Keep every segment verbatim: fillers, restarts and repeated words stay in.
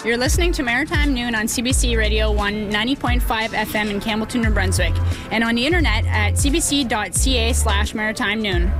You're listening to Maritime Noon on C B C Radio one ninety point five F M in Campbellton, New Brunswick, and on the internet at cbc.ca slash maritime noon.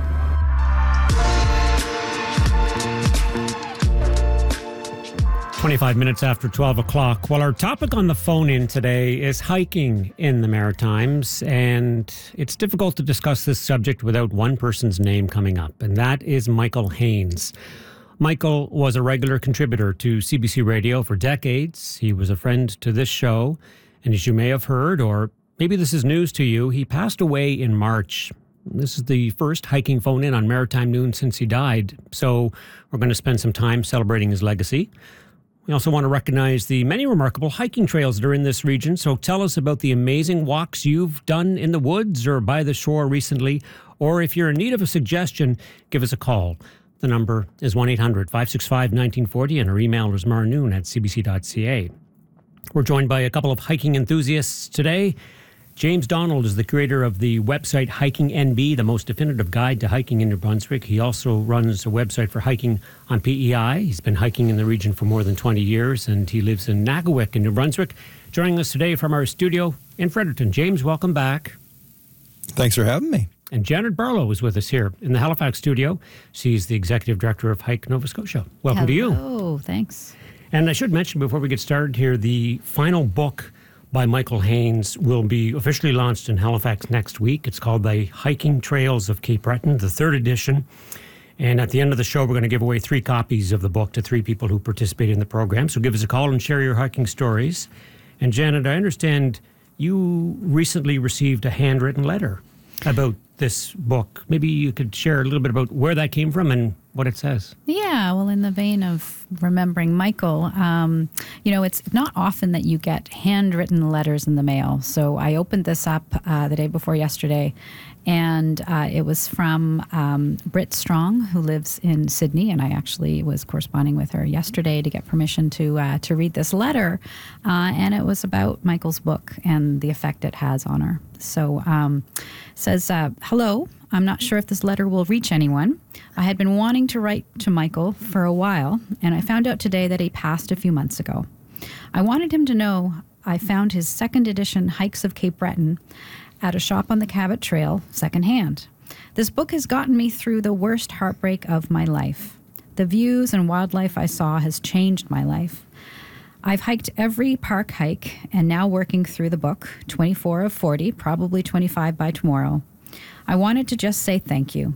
twenty-five minutes after twelve o'clock. Well, our topic on the phone-in today is hiking in the Maritimes, and it's difficult to discuss this subject without one person's name coming up, and that is Michael Haines. Michael was a regular contributor to C B C Radio for decades. He was a friend to this show, and as you may have heard, or maybe this is news to you, he passed away in March. This is the first hiking phone-in on Maritime Noon since he died, so we're going to spend some time celebrating his legacy. We also want to recognize the many remarkable hiking trails that are in this region, so tell us about the amazing walks you've done in the woods or by the shore recently, or if you're in need of a suggestion, give us a call. The number is one eight hundred five six five one nine four zero, and our email is marnoon at c b c dot c a. We're joined by a couple of hiking enthusiasts today. James Donald is the creator of the website Hiking N B, the most definitive guide to hiking in New Brunswick. He also runs a website for hiking on P E I. He's been hiking in the region for more than twenty years, and he lives in Nagawick in New Brunswick. Joining us today from our studio in Fredericton. James, welcome back. Thanks for having me. And Janet Barlow is with us here in the Halifax studio. She's the executive director of Hike Nova Scotia. Welcome Hello. to you. Oh, thanks. And I should mention before we get started here, the final book by Michael Haines will be officially launched in Halifax next week. It's called The Hiking Trails of Cape Breton, the third edition. And at the end of the show, we're going to give away three copies of the book to three people who participate in the program. So give us a call and share your hiking stories. And Janet, I understand you recently received a handwritten letter about this book. Maybe you could share a little bit about where that came from and what it says. Yeah, well, in the vein of remembering Michael, um, you know, it's not often that you get handwritten letters in the mail. So I opened this up uh, the day before yesterday, and uh, it was from um, Britt Strong, who lives in Sydney, and I actually was corresponding with her yesterday to get permission to uh, to read this letter, uh, and it was about Michael's book and the effect it has on her. So um, it says, uh, hello, I'm not sure if this letter will reach anyone. I had been wanting to write to Michael for a while, and I found out today that he passed a few months ago. I wanted him to know I found his second edition Hikes of Cape Breton at a shop on the Cabot Trail secondhand. This book has gotten me through the worst heartbreak of my life. The views and wildlife I saw has changed my life. I've hiked every park hike and now working through the book, twenty-four of forty, probably twenty-five by tomorrow. I wanted to just say thank you.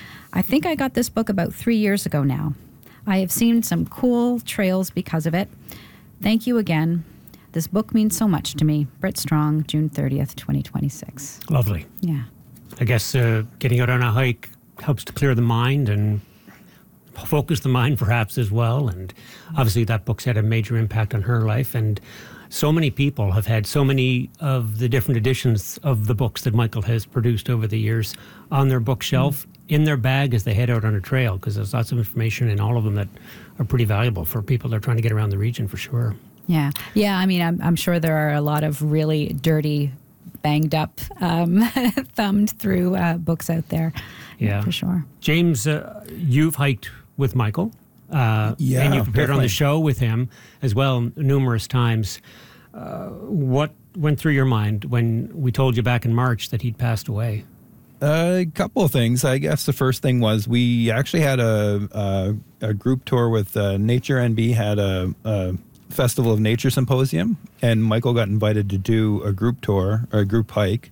I think I got this book about three years ago now. I have seen some cool trails because of it. Thank you again. This book means so much to me. Britt Strong, June thirtieth, twenty twenty-six. Lovely. Yeah. I guess uh, getting out on a hike helps to clear the mind and focus the mind perhaps as well. And obviously that book's had a major impact on her life. And so many people have had so many of the different editions of the books that Michael has produced over the years on their bookshelf, mm. in their bag as they head out on a trail, because there's lots of information in all of them that are pretty valuable for people that are trying to get around the region for sure. Yeah. Yeah, I mean, I'm, I'm sure there are a lot of really dirty, banged up, um, thumbed through uh, books out there. Yeah. yeah. For sure. James, uh, you've hiked with Michael. Uh, yeah, and you've appeared definitely. on the show with him as well numerous times. Uh, what went through your mind when we told you back in March that he'd passed away? Uh, a couple of things. I guess the first thing was we actually had a a, a group tour with uh, Nature N B, had a, a Festival of Nature Symposium, and Michael got invited to do a group tour, or a group hike.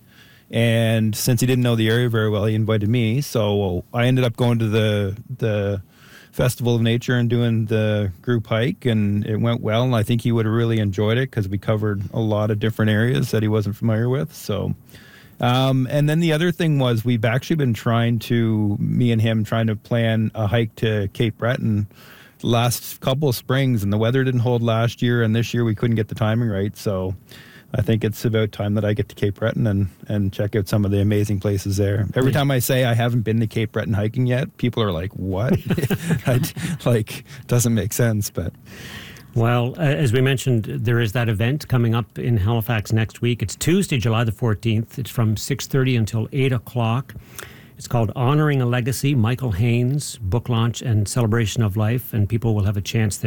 And since he didn't know the area very well, he invited me. So I ended up going to the the Festival of Nature and doing the group hike, and it went well. And I think he would have really enjoyed it because we covered a lot of different areas that he wasn't familiar with. So, um, and then the other thing was we've actually been trying to, me and him, trying to plan a hike to Cape Breton the last couple of springs, and the weather didn't hold last year, and this year we couldn't get the timing right. So I think it's about time that I get to Cape Breton and, and check out some of the amazing places there. Every time I say I haven't been to Cape Breton hiking yet, people are like, what? I, like, doesn't make sense, but... Well, uh, as we mentioned, there is that event coming up in Halifax next week. It's Tuesday, July the fourteenth. It's from six thirty until eight o'clock. It's called Honoring a Legacy, Michael Haines, book launch and celebration of life, and people will have a chance there